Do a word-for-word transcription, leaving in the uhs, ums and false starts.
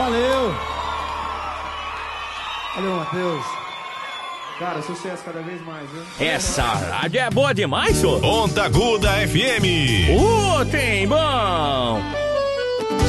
Valeu! Valeu, Matheus. Cara, sucesso cada vez mais, viu? Essa rádio é boa demais, senhor. Ponta Aguda F M. Uh, tem bom.